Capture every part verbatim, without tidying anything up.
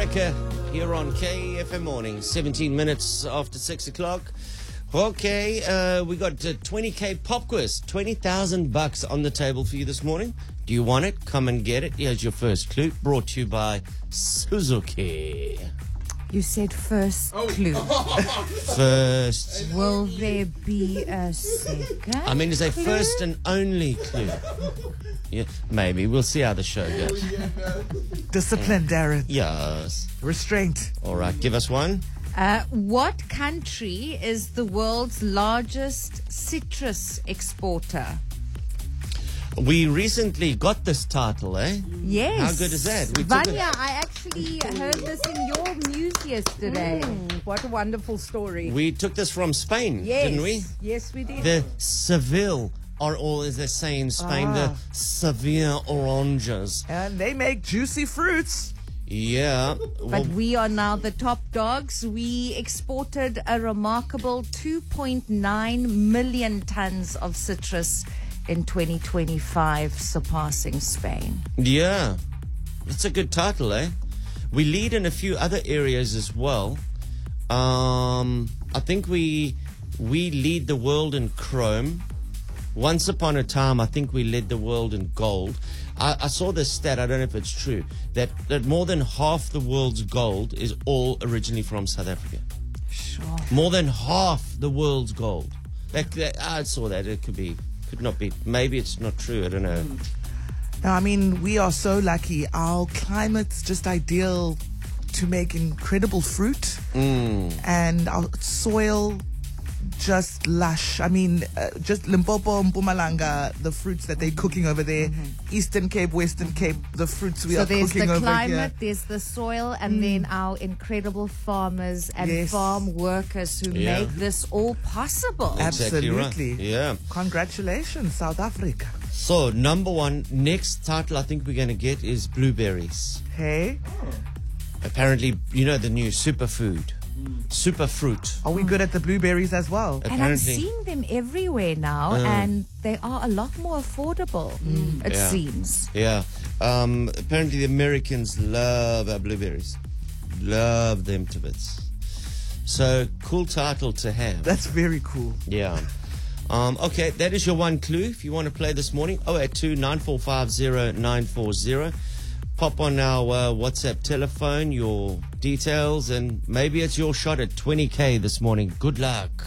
America here on K F M Morning, seventeen minutes after six o'clock. Okay, uh, we got uh, twenty K pop quiz, twenty thousand bucks on the table for you this morning. Do you want it? Come and get it. Here's your first clue, brought to you by Suzuki. You said first clue. First. Will there be a second? I mean, it's a first and only clue. Yeah, maybe. We'll see how the show goes. Discipline, Darren. Yes. Restraint. All right, give us one. Uh, what country is the world's largest citrus exporter? We recently got this title, eh? Yes. How good is that? We took Vanya, it- I actually heard this in your news yesterday. Mm, what a wonderful story. We took this from Spain, yes. didn't we? Yes, we did. The Seville, or, or as they say in Spain, the Ah. Sevilla oranges. And they make juicy fruits. Yeah. But Well, we are now the top dogs. We exported a remarkable two point nine million tons of citrus in twenty twenty-five, surpassing Spain. yeah. It's a good title, eh? We lead in a few other areas as well. Um, I think we we lead the world in chrome. Once upon a time, I think we led the world in gold. I, I saw this stat, I don't know if it's true, that, that more than half the world's gold is all originally from South Africa. Sure. More than half the world's gold. That, that, I saw that. It could be, could not be. Maybe it's not true. I don't know. Now, I mean, we are so lucky. Our climate's just ideal to make incredible fruit. Mm. And our soil just lush. I mean, uh, just Limpopo and Mpumalanga, the fruits that they're cooking over there. Mm-hmm. Eastern Cape, Western Cape, the fruits we So are there's cooking the over climate, here. there's the soil, and then our incredible farmers and Yes. farm workers who Yeah. make this all possible. Exactly right. Absolutely. Yeah. Congratulations, South Africa. So, number one, next title I think we're going to get is blueberries. Hey, Apparently, you know, the new superfood. Superfruit. are we good at the blueberries as well? And I'm Apparently. seeing them everywhere now, and they are a lot more affordable, it Yeah. seems. Yeah. Um, apparently, the Americans love our blueberries. Love them to bits. So, cool title to have. That's very cool. Yeah. Um, okay, that is your one clue. If you want to play this morning, oh eight two, nine four five zero nine four zero. Pop on our uh, WhatsApp telephone, your details, and maybe it's your shot at twenty K this morning. Good luck.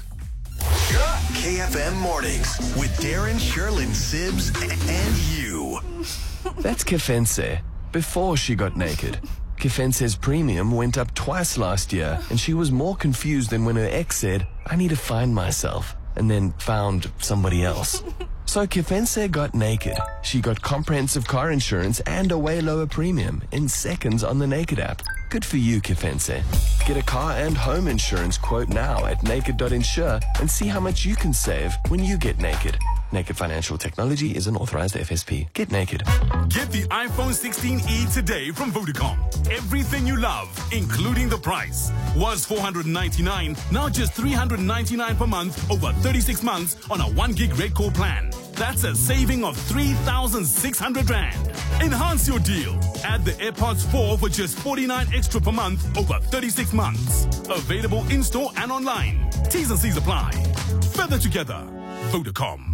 K F M Mornings with Darren, Sherlyn, Sibs, and you. That's Kefense. Before she got naked. Kefense's premium went up twice last year, and she was more confused than when her ex said, I need to find myself, and then found somebody else. So Kefense got naked. She got comprehensive car insurance and a way lower premium in seconds on the Naked app. Good for you, Kefense. Get a car and home insurance quote now at naked dot insure and see how much you can save when you get naked. Naked Financial Technology is an authorized F S P. Get naked. Get the iPhone sixteen e today from Vodacom. Everything you love, including the price. Was four hundred ninety-nine dollars, now just three hundred ninety-nine dollars per month over thirty-six months on a one gig red core plan. That's a saving of three thousand six hundred rand. Enhance your deal. Add the AirPods four for just forty-nine extra per month over thirty-six months. Available in-store and online. T's and C's apply. Feather together. Vodacom.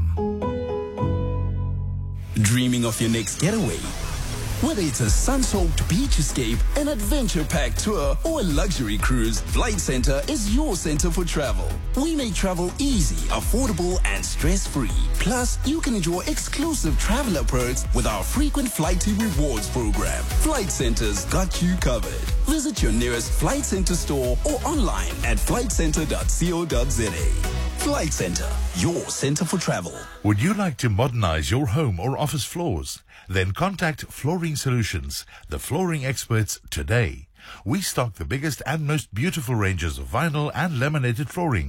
Dreaming of your next getaway? Whether it's a sun-soaked beach escape, an adventure-packed tour, or a luxury cruise, Flight Centre is your center for travel. We make travel easy, affordable, and stress-free. Plus, you can enjoy exclusive traveler perks with our frequent Flight to Rewards program. Flight Centre's got you covered. Visit your nearest Flight Centre store or online at flight centre dot co dot za. Flight Centre, your center for travel. Would you like to modernize your home or office floors? Then contact Flooring Solutions, the flooring experts, today. We stock the biggest and most beautiful ranges of vinyl and laminated flooring